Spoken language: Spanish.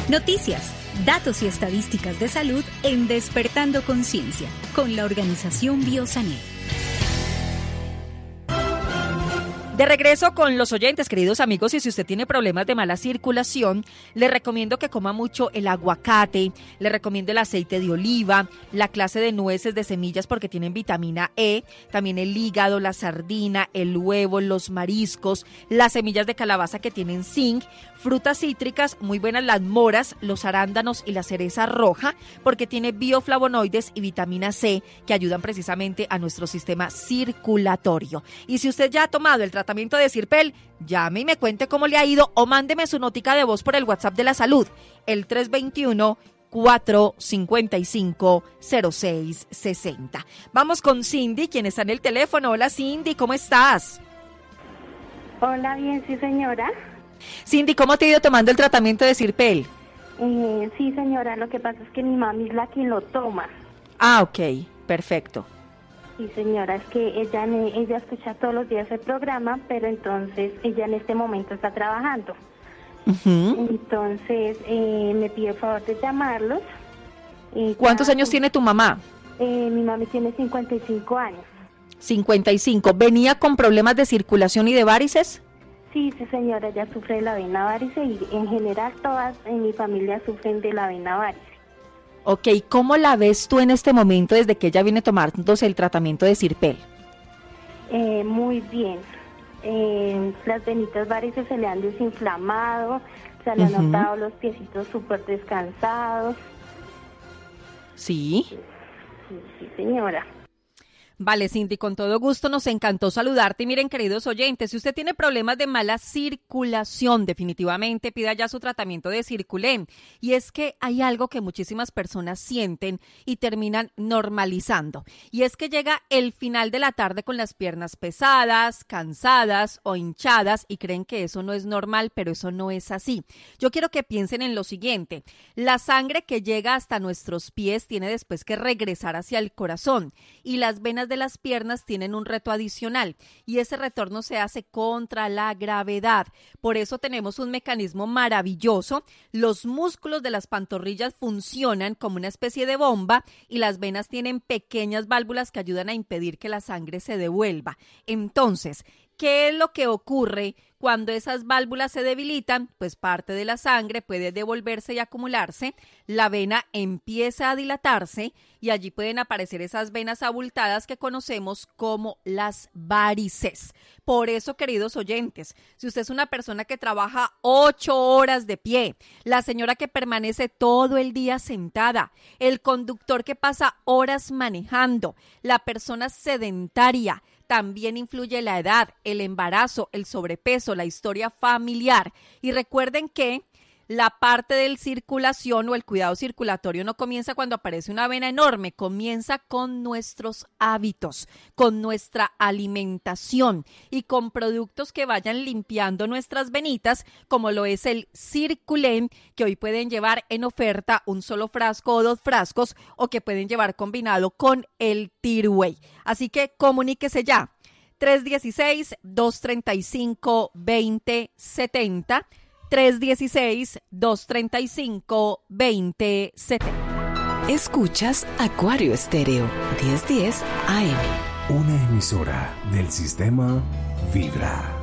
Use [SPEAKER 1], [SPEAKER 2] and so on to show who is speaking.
[SPEAKER 1] Noticias, datos y estadísticas de salud en Despertando Conciencia, con la organización Biosané.
[SPEAKER 2] De regreso con los oyentes, queridos amigos, y si usted tiene problemas de mala circulación, le recomiendo que coma mucho el aguacate, le recomiendo el aceite de oliva, la clase de nueces de semillas porque tienen vitamina E, también el hígado, la sardina, el huevo, los mariscos, las semillas de calabaza que tienen zinc, frutas cítricas, muy buenas las moras, los arándanos y la cereza roja porque tiene bioflavonoides y vitamina C que ayudan precisamente a nuestro sistema circulatorio. Y si usted ya ha tomado el tratamiento de Sirpel, llame y me cuente cómo le ha ido o mándeme su notica de voz por el WhatsApp de la salud, el 321-455-0660. Vamos con Cindy, quien está en el teléfono. Hola Cindy, ¿cómo estás?
[SPEAKER 3] Hola, bien, sí señora.
[SPEAKER 2] Cindy, ¿cómo te ha ido tomando el tratamiento de Sirpel?
[SPEAKER 3] Sí señora, lo que pasa es que mi mami es la que lo toma.
[SPEAKER 2] Ah, ok, perfecto.
[SPEAKER 3] Sí señora, es que ella escucha todos los días el programa, pero entonces ella en este momento está trabajando. Uh-huh. Entonces me pide el favor de llamarlos.
[SPEAKER 2] ¿Cuántos años tiene tu mamá?
[SPEAKER 3] Mi mami tiene 55 años.
[SPEAKER 2] 55. ¿Venía con problemas de circulación y de varices?
[SPEAKER 3] Sí, señora, ella sufre de la vena varice y en general todas en mi familia sufren de la vena varice.
[SPEAKER 2] Ok, ¿cómo la ves tú en este momento desde que ella viene tomándose el tratamiento de Sirpel?
[SPEAKER 3] Muy bien. Las venitas varices se le han desinflamado, se le han notado los piecitos súper descansados.
[SPEAKER 2] ¿Sí?
[SPEAKER 3] Sí, señora.
[SPEAKER 2] Vale, Cindy, con todo gusto, nos encantó saludarte. Y miren, queridos oyentes, si usted tiene problemas de mala circulación, definitivamente pida ya su tratamiento de Circulen. Y es que hay algo que muchísimas personas sienten y terminan normalizando. Y es que llega el final de la tarde con las piernas pesadas, cansadas o hinchadas y creen que eso no es normal, pero eso no es así. Yo quiero que piensen en lo siguiente. La sangre que llega hasta nuestros pies tiene después que regresar hacia el corazón y las venas de las piernas tienen un reto adicional y ese retorno se hace contra la gravedad. Por eso tenemos un mecanismo maravilloso. Los músculos de las pantorrillas funcionan como una especie de bomba y las venas tienen pequeñas válvulas que ayudan a impedir que la sangre se devuelva. Entonces, ¿qué es lo que ocurre cuando esas válvulas se debilitan? Pues parte de la sangre puede devolverse y acumularse, la vena empieza a dilatarse y allí pueden aparecer esas venas abultadas que conocemos como las varices. Por eso, queridos oyentes, si usted es una persona que trabaja 8 horas de pie, la señora que permanece todo el día sentada, el conductor que pasa horas manejando, la persona sedentaria, también influye la edad, el embarazo, el sobrepeso, la historia familiar. Y recuerden que la parte del circulación o el cuidado circulatorio no comienza cuando aparece una vena enorme, comienza con nuestros hábitos, con nuestra alimentación y con productos que vayan limpiando nuestras venitas, como lo es el Circulen, que hoy pueden llevar en oferta un solo frasco o 2 frascos o que pueden llevar combinado con el Tirway. Así que comuníquese ya, 316-235-2070, 316-235-2070.
[SPEAKER 4] Escuchas Acuario Estéreo, 1010 AM.
[SPEAKER 5] Una emisora del sistema Vibra.